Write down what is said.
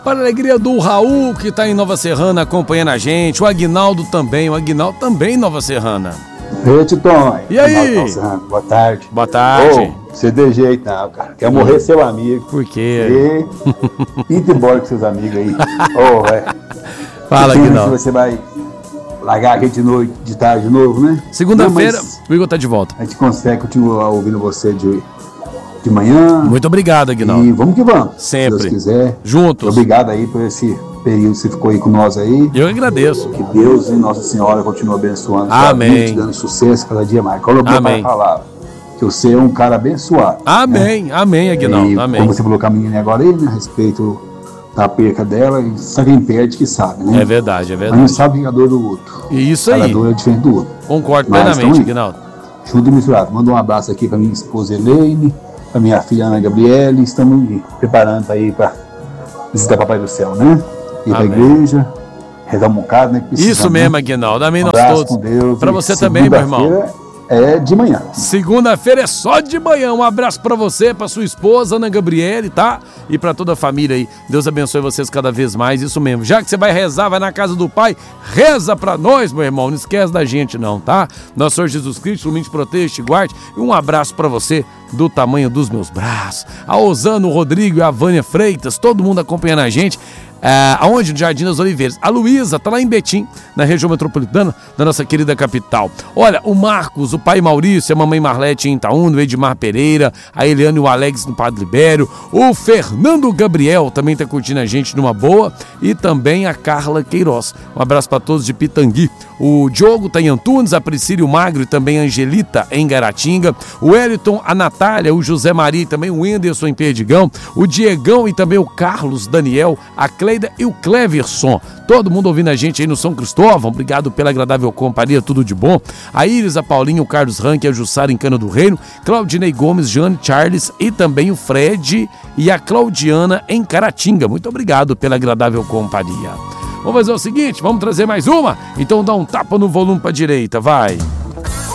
Para a alegria do Raul, que está em Nova Serrana acompanhando a gente. O Aguinaldo também em Nova Serrana. Ei, Titon. E aí? Boa tarde. Boa tarde. Você de jeito não, cara. Quer morrer seu amigo. Por quê? E embora com seus amigos aí. Fala, Aguinaldo. Você vai largar aqui de tarde de novo, né? Segunda-feira, o Igor tá de volta. A gente consegue continuar ouvindo você de manhã. Muito obrigado, Aguinaldo. E vamos que vamos. Sempre. Se Deus quiser. Juntos. Obrigado aí por esse período que você ficou aí com nós aí. Eu agradeço. Que Deus e Nossa Senhora continuem abençoando. Amém. Te dando sucesso cada dia mais. Como meu pai falava, que você é um cara abençoado. Amém. Né? Amém, Aguinaldo. Amém. Como você falou com a menina agora aí, né? A respeito da perca dela, e só quem perde que sabe, né? É verdade. Mas não sabe a dor do outro. Isso cada aí. dor é diferente do outro. Concordo plenamente, Aguinaldo. Junto e misturado. Manda um abraço aqui pra minha esposa Elaine, pra minha filha Ana Gabriele. Estamos preparando aí pra visitar Papai do Céu, né? Ir pra igreja, rezar um bocado, né? Isso mesmo, Aguinaldo. Amém, nós todos. Com Deus. Pra você também, meu irmão. É de manhã. Segunda-feira é só de manhã. Um abraço pra você, pra sua esposa, Ana Gabriele, tá? E pra toda a família aí. Deus abençoe vocês cada vez mais, isso mesmo. Já que você vai rezar, vai na casa do Pai, reza pra nós, meu irmão. Não esquece da gente não, tá? Nosso Senhor Jesus Cristo, ilumine, te proteja, te guarde. E um abraço pra você do tamanho dos meus braços. A Osano, o Rodrigo e a Vânia Freitas, todo mundo acompanhando a gente. Aonde? No Jardim das Oliveiras. A Luísa tá lá em Betim, na região metropolitana da nossa querida capital. Olha, o Marcos, o pai Maurício, a mamãe Marlete em Itaúna, o Edmar Pereira, a Eliane e o Alex no Padre Libério, o Fernando Gabriel também tá curtindo a gente numa boa, e também a Carla Queiroz. Um abraço para todos de Pitangui. O Diogo tá em Antunes, a Priscílio Magro e também a Angelita em Garatinga, o Wellington, a Natália, o José Maria e também o Wenderson em Perdigão, o Diegão e também o Carlos Daniel, a Cleida e o Cleverson. Todo mundo ouvindo a gente aí no São Cristóvão. Obrigado pela agradável companhia, tudo de bom. A Iris, a Paulinha, o Carlos Ranque, a Jussara em Cana do Reino, Claudinei Gomes, Jeane Charles e também o Fred e a Claudiana em Caratinga. Muito obrigado pela agradável companhia. Vamos fazer o seguinte, vamos trazer mais uma? Então dá um tapa no volume pra direita, vai.